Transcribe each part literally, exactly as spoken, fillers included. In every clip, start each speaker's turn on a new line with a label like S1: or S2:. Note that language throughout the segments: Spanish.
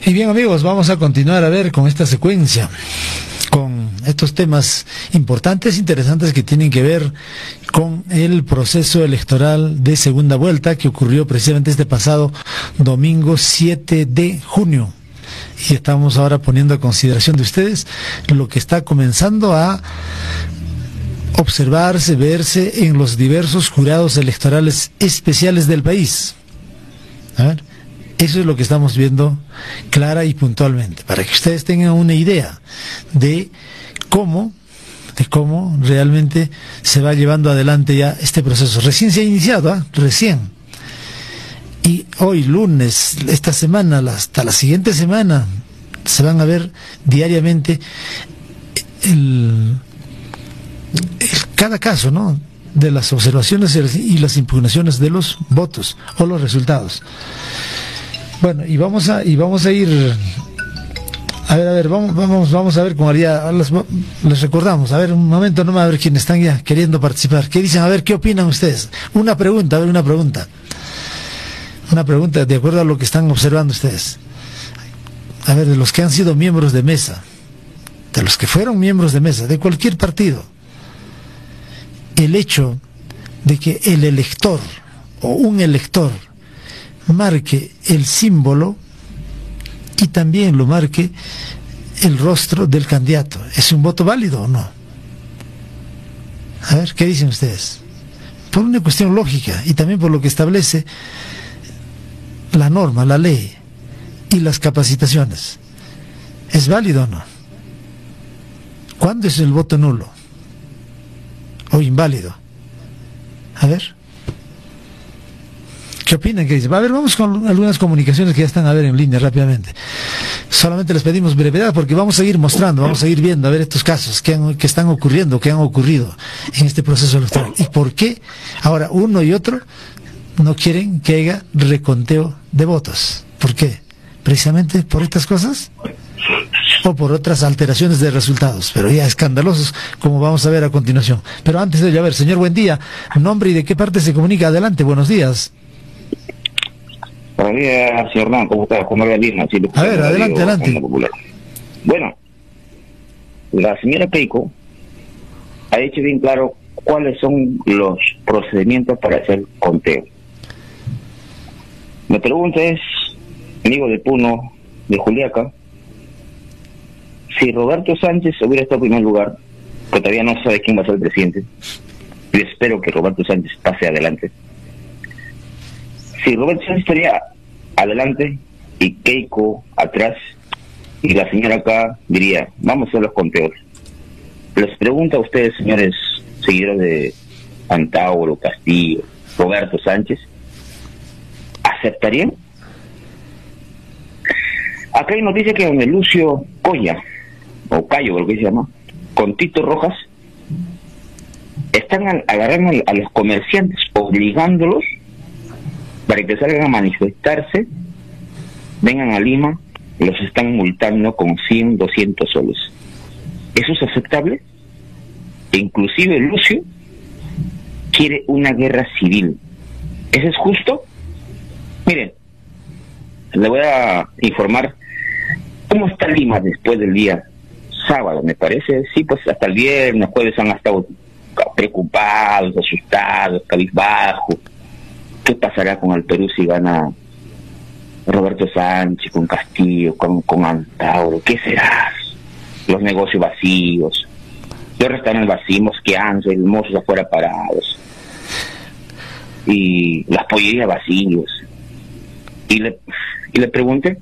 S1: Y bien, amigos, vamos a continuar a ver con esta secuencia, con estos temas importantes, interesantes que tienen que ver con el proceso electoral de segunda vuelta que ocurrió precisamente este pasado domingo siete de junio. Y estamos ahora poniendo a consideración de ustedes lo que está comenzando a observarse, verse en los diversos jurados electorales especiales del país. A ver, eso es lo que estamos viendo clara y puntualmente, para que ustedes tengan una idea de cómo, de cómo realmente se va llevando adelante ya este proceso. Recién se ha iniciado, ¿eh? Recién. Y hoy, lunes, esta semana, hasta la siguiente semana, se van a ver diariamente el, el, cada caso, ¿no?, de las observaciones y las impugnaciones de los votos o los resultados. Bueno, y vamos a y vamos a ir a ver, a ver, vamos vamos vamos a ver cómo haría, les, les recordamos, a ver, un momento nomás, a ver quiénes están ya queriendo participar. ¿Qué dicen? A ver, ¿qué opinan ustedes? Una pregunta, a ver, una pregunta. Una pregunta de acuerdo a lo que están observando ustedes. A ver, de los que han sido miembros de mesa, de los que fueron miembros de mesa, de cualquier partido, el hecho de que el elector o un elector marque el símbolo y también lo marque el rostro del candidato, ¿es un voto válido o no? A ver, ¿qué dicen ustedes? Por una cuestión lógica y también por lo que establece la norma, la ley y las capacitaciones, ¿es válido o no? ¿Cuándo es el voto nulo o inválido? A ver, ¿qué opinan? ¿Qué dicen? A ver, vamos con algunas comunicaciones que ya están a ver en línea rápidamente. Solamente les pedimos brevedad porque vamos a seguir mostrando, vamos a seguir viendo a ver estos casos que, han, que están ocurriendo, que han ocurrido en este proceso electoral. ¿Y por qué ahora uno y otro no quieren que haya reconteo de votos? ¿Por qué? ¿Precisamente por estas cosas? ¿O por otras alteraciones de resultados? Pero ya escandalosos, como vamos a ver a continuación. Pero antes de ello, a ver, señor, buen día. ¿Nombre y de qué parte se comunica? Adelante, buenos días.
S2: Buenos días, señor Hernán, ¿cómo está? ¿Cómo va Lima? Sí,
S1: a ver, adelante, adelante.
S2: Bueno, la señora Keiko ha hecho bien claro cuáles son los procedimientos para hacer conteo. Mi pregunta es, amigo de Puno, de Juliaca, si Roberto Sánchez hubiera estado en primer lugar, que todavía no sabe quién va a ser el presidente, yo espero que Roberto Sánchez pase adelante. Si Roberto Sánchez estaría adelante y Keiko atrás, y la señora acá diría, vamos a hacer los conteos. Les pregunto a ustedes, señores seguidores de Antauro, Castillo, Roberto Sánchez, ¿aceptarían? Acá hay noticia que donde Lucio Coya, o Cayo, lo que se llama, con Tito Rojas, están agarrando a los comerciantes, obligándolos para que salgan a manifestarse, vengan a Lima, los están multando con cien, doscientos soles. ¿Eso es aceptable? E inclusive Lucio quiere una guerra civil. ¿Eso es justo? Miren, le voy a informar cómo está Lima después del día sábado, me parece. Sí, pues hasta el viernes, jueves han estado preocupados, asustados, cabizbajos. ¿Qué pasará con el Perú si gana Roberto Sánchez, con Castillo, con, con Antauro? ¿Qué será? Los negocios vacíos, los restaurantes vacíos, mosqueando, los mozos afuera parados, y las pollerías vacíos. Y le, y le pregunté,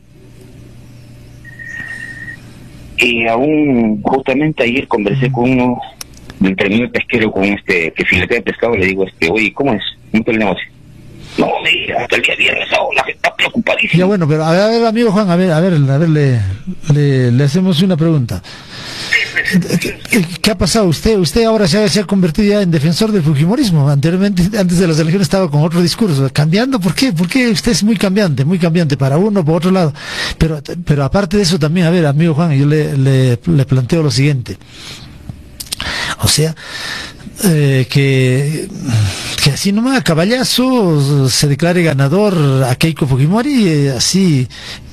S2: y aún justamente ayer conversé con uno del terminal pesquero, con este que filetea de pescado, le digo, este, oye, ¿cómo es? ¿Cómo está el negocio? No, mira, hasta el día viernes la gente está preocupadísima.
S1: Ya bueno, pero a ver, a ver, amigo Juan, a ver, a ver, a ver, le, le, le hacemos una pregunta. ¿Qué, qué ha pasado? Usted usted ahora se ha, se ha convertido ya en defensor del fujimorismo. Anteriormente, antes de las elecciones estaba con otro discurso. ¿Cambiando? ¿Por qué? Porque usted es muy cambiante, muy cambiante, para uno, por otro lado. Pero pero aparte de eso también, a ver, amigo Juan, yo le, le, le planteo lo siguiente. O sea, eh, que, que así nomás a caballazo se declare ganador a Keiko Fujimori, eh, así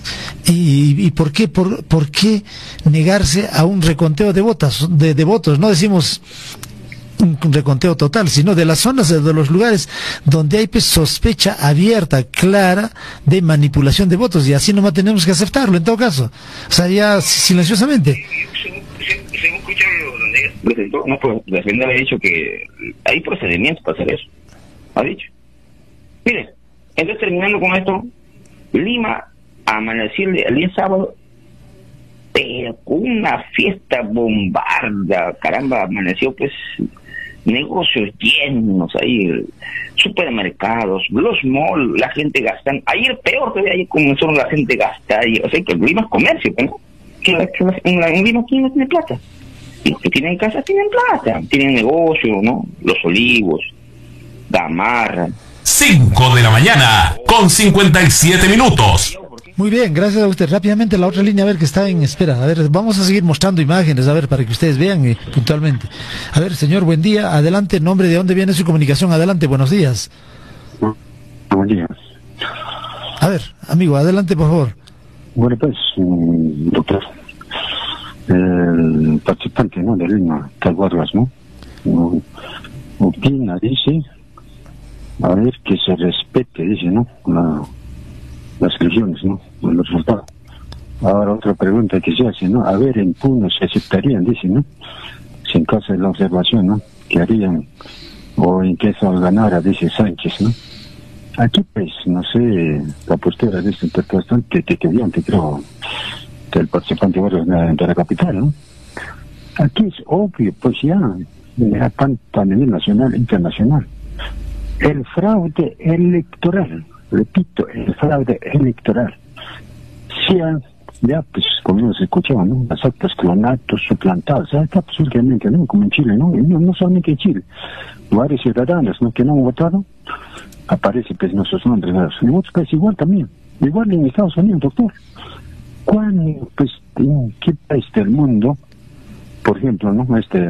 S1: ¿Y, y por qué por, por qué negarse a un reconteo de votos, de, de votos? No decimos un reconteo total, sino de las zonas, de los lugares donde hay pues, sospecha abierta, clara de manipulación de votos, y así nomás tenemos que aceptarlo en todo caso, o sea, ya silenciosamente.
S2: Según escuchan donde no, pues la Hacienda le ha dicho que hay procedimientos para hacer eso, ha dicho. Mire, entonces terminando con esto, Lima amaneció el día sábado, pero con una fiesta bombarda, caramba, amaneció pues negocios llenos ahí, supermercados, los malls, la gente gastando. Ayer peor todavía, ayer comenzó la gente a gastar, y, o sea que Lima es comercio, ¿no? Que, la, que la, en, la, en Lima ¿quién no tiene plata? Los que tienen casa tienen plata, tienen negocio, ¿no? Los Olivos, Gamarra.
S3: cinco de la mañana con cincuenta y siete minutos.
S1: Muy bien, gracias a usted. Rápidamente la otra línea, a ver, que está en espera. A ver, vamos a seguir mostrando imágenes, a ver, para que ustedes vean eh, puntualmente. A ver, señor, buen día. Adelante, nombre, de dónde viene su comunicación. Adelante, buenos días.
S4: Buen día.
S1: A ver, amigo, adelante, por favor.
S4: Bueno, pues, doctor, el participante, ¿no?, de Lima, Calvargas, ¿no?, opina, dice, a ver, que se respete, dice, ¿no?, la, las elecciones, ¿no?, los resultados. Ahora otra pregunta que se hace, ¿no?, a ver, en Puno se aceptarían, dice, ¿no?, si en caso de la observación, ¿no?, que harían, o en caso de ganara, dice Sánchez, ¿no? Aquí, pues, no sé, la postura de este interpretante que te creo, del participante de la capital, ¿no? Aquí es obvio, pues ya, tanto a nivel nacional e internacional, el fraude electoral, repito, el fraude electoral, sea, ya, pues, como hemos escuchado, ¿no?, las actas clonatos, suplantadas, está absolutamente, ¿no?, como en Chile, ¿no?, y no, no solamente en Chile, varios ciudadanos, ¿no?, que no han votado, aparece pues nuestros nombres, en otros países igual también, igual en Estados Unidos, doctor. ¿Cuándo, pues, en qué país del mundo, por ejemplo, no, este,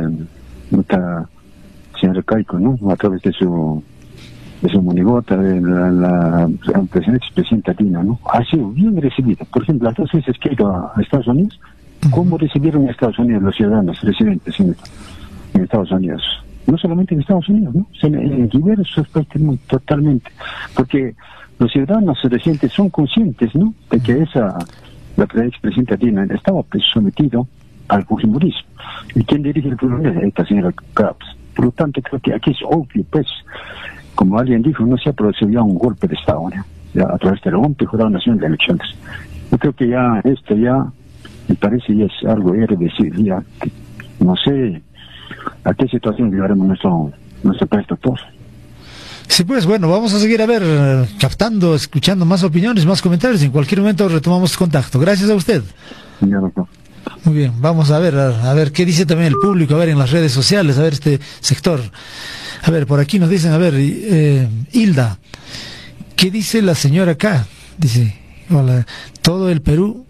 S4: esta señora Caico, ¿no?, a través de su de su monigota, de la, la, la expresidenta Dina, ¿no?, ha sido bien recibida? Por ejemplo, las dos veces que he ido a Estados Unidos, ¿cómo recibieron en Estados Unidos los ciudadanos residentes en, en Estados Unidos? No solamente en Estados Unidos, ¿no?, en diversos países totalmente, porque los ciudadanos residentes son conscientes, ¿no?, de que esa, la expresidenta Dina estaba pues, sometido al fujimorismo. ¿Y quién dirige el fujimorismo? Esta señora Krauss. Por lo tanto, creo que aquí es obvio, pues, como alguien dijo, no se ha producido ya un golpe de Estado, ¿no?, ya a través de la O M P, Jurado Nacional de Elecciones. Yo creo que ya esto ya, me parece, ya es algo irreversible, ya, no sé a qué situación llevaremos nuestro, nuestro país, doctor.
S1: Sí, pues bueno, vamos a seguir a ver, captando, escuchando más opiniones, más comentarios. En cualquier momento retomamos contacto. Gracias a usted.
S4: Ya, doctor.
S1: Muy bien, vamos a ver, a, a ver qué dice también el público, a ver en las redes sociales, a ver este sector. A ver, por aquí nos dicen, a ver, eh, Hilda, ¿qué dice la señora acá? Dice, hola, todo el Perú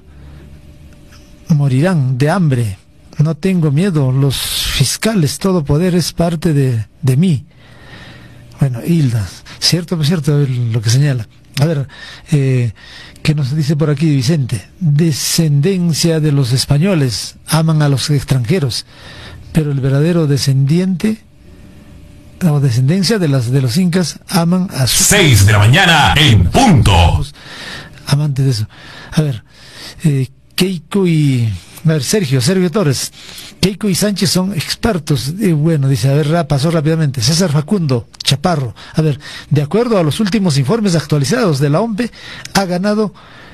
S1: morirán de hambre. No tengo miedo, los fiscales, todo poder es parte de, de mí. Bueno, Hilda, cierto, pues cierto lo que señala. A ver, eh, ¿qué nos dice por aquí Vicente? Descendencia de los españoles, aman a los extranjeros, pero el verdadero descendiente o descendencia de las de los incas aman a sus...
S3: seis de la mañana en punto.
S1: Amantes de eso. A ver, eh, Keiko y... A ver, Sergio, Sergio Torres. Keiko y Sánchez son expertos. Eh, bueno, dice, a ver, pasó rápidamente. César Facundo Chaparro. A ver, de acuerdo a los últimos informes actualizados de la O M P, ha ganado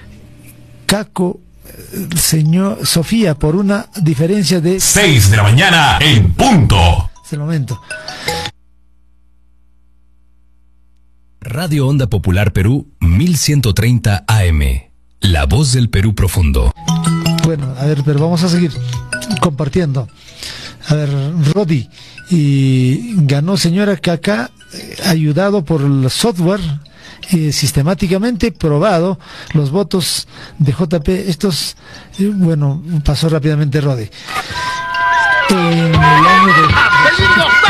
S1: Caco, eh, señor Sofía, por una diferencia de...
S3: seis de la mañana en punto.
S1: Es el momento.
S5: Radio Onda Popular Perú, mil ciento treinta A M. La voz del Perú profundo.
S1: Bueno, a ver, pero vamos a seguir compartiendo. A ver, Rodi, y ganó señora Kaká, eh, ayudado por el software, eh, sistemáticamente probado los votos de J P. Estos, eh, bueno, pasó rápidamente Rodi. En el año de...